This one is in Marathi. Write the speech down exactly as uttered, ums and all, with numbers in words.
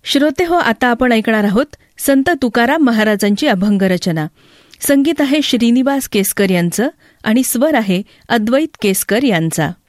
श्रोते हो, आता आपण ऐकणार आहोत संत तुकाराम महाराजांची अभंग रचना. संगीत आहे श्रीनिवास केसकर यांचं आणि स्वर आहे अद्वैत केसकर यांचा.